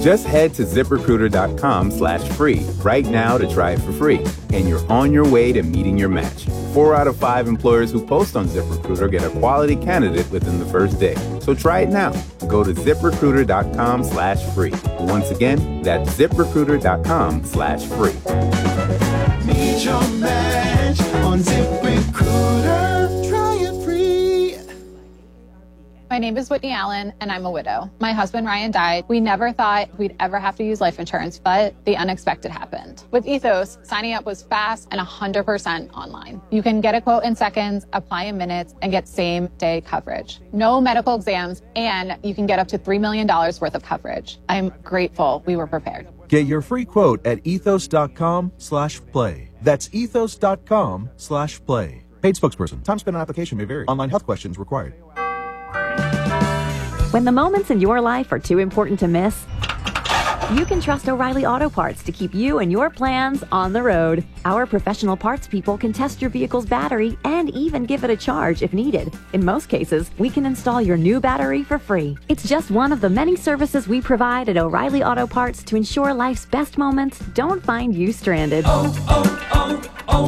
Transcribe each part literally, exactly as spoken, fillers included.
Just head to ZipRecruiter.com slash free right now to try it for free, and you're on your way to meeting your match. Four out of five employers who post on ZipRecruiter get a quality candidate within the first day. So try it now. Go to ZipRecruiter.com slash free. Once again, that's ZipRecruiter.com slash free. Meet your match on ZipRecruiter. Try it free. My name is Whitney Allen, and I'm a widow. My husband, Ryan, died. We never thought we'd ever have to use life insurance, but the unexpected happened. With Ethos, signing up was fast and one hundred percent online. You can get a quote in seconds, apply in minutes, and get same-day coverage. No medical exams, and you can get up to three million dollars worth of coverage. I'm grateful we were prepared. Get your free quote at ethos.com slash play. That's ethos.com slash play. Paid spokesperson. Time spent on application may vary. Online health questions required. When the moments in your life are too important to miss, you can trust O'Reilly Auto Parts to keep you and your plans on the road. Our professional parts people can test your vehicle's battery and even give it a charge if needed. In most cases, we can install your new battery for free. It's just one of the many services we provide at O'Reilly Auto Parts to ensure life's best moments don't find you stranded. Oh, oh,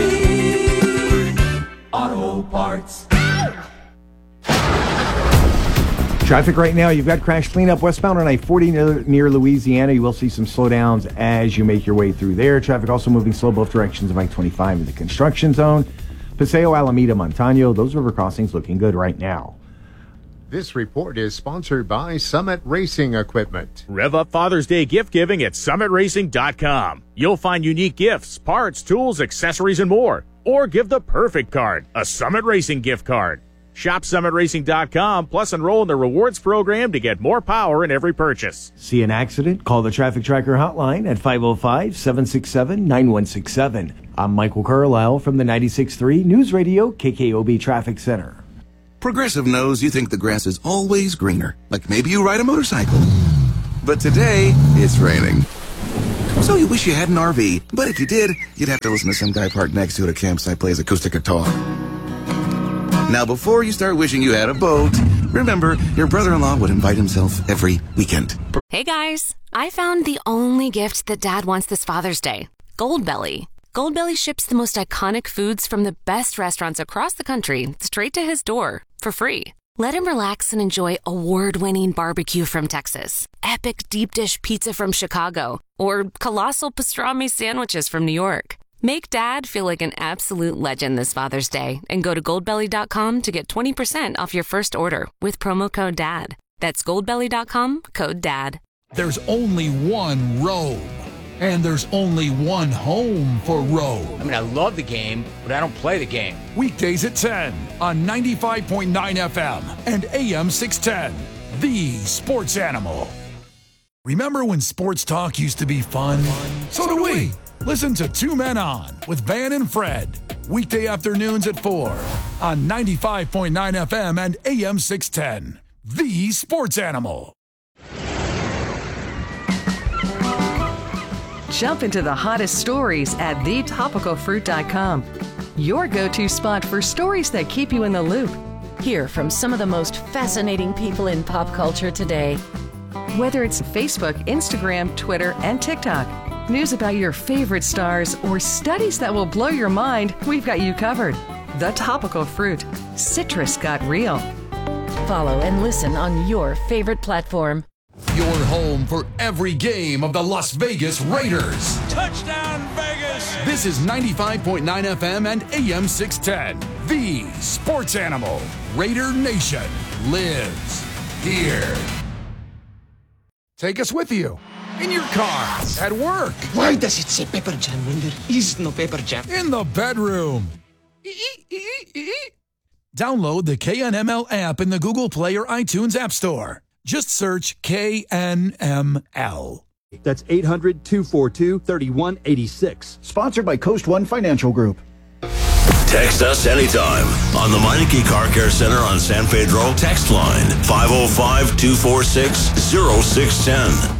oh, O'Reilly Auto Parts. Traffic right now, you've got crash cleanup westbound on I forty near, near Louisiana. You will see some slowdowns as you make your way through there. Traffic also moving slow both directions of I twenty-five in the construction zone. Paseo, Alameda, Montano, those river crossings looking good right now. This report is sponsored by Summit Racing Equipment. Rev up Father's Day gift giving at summit racing dot com. You'll find unique gifts, parts, tools, accessories, and more. Or give the perfect card, a Summit Racing gift card. Shop summit racing dot com, plus enroll in the rewards program to get more power in every purchase. See an accident? Call the Traffic Tracker hotline at five oh five, seven six seven, nine one six seven. I'm Michael Carlisle from the ninety-six point three News Radio K K O B Traffic Center. Progressive knows you think the grass is always greener, like maybe you ride a motorcycle. But today, it's raining. So you wish you had an R V, but if you did, you'd have to listen to some guy parked next to it at a campsite plays acoustic guitar. Now, before you start wishing you had a boat, remember, your brother-in-law would invite himself every weekend. Hey, guys. I found the only gift that Dad wants this Father's Day. Goldbelly. Goldbelly ships the most iconic foods from the best restaurants across the country straight to his door for free. Let him relax and enjoy award-winning barbecue from Texas, epic deep dish pizza from Chicago, or colossal pastrami sandwiches from New York. Make Dad feel like an absolute legend this Father's Day and go to goldbelly dot com to get twenty percent off your first order with promo code DAD. That's goldbelly dot com, code DAD. There's only one Rome, and there's only one home for Rome. I mean, I love the game, but I don't play the game. Weekdays at ten on ninety-five point nine F M and A M six ten, the sports animal. Remember when sports talk used to be fun? So, so do we. we. Listen to Two Men On with Van and Fred, weekday afternoons at four on ninety-five point nine F M and A M six ten, the sports animal. Jump into the hottest stories at the topical fruit dot com, your go-to spot for stories that keep you in the loop. Hear from some of the most fascinating people in pop culture today. Whether it's Facebook, Instagram, Twitter, and TikTok, news about your favorite stars, or studies that will blow your mind, we've got you covered. The Topical Fruit. Citrus got real. Follow and listen on your favorite platform. Your home for every game of the Las Vegas Raiders. Touchdown, Vegas! This is ninety-five point nine F M and A M six ten. The sports animal. Raider Nation lives here. Take us with you. In your car, at work. Why does it say Pepper Jam when there is no Pepper Jam? In the bedroom. Download the K N M L app in the Google Play or iTunes App Store. Just search K N M L. That's eight hundred, two four two, three one eight six. Sponsored by Coast One Financial Group. Text us anytime on the Meineke Car Care Center on San Pedro text line five oh five, two four six, oh six one oh.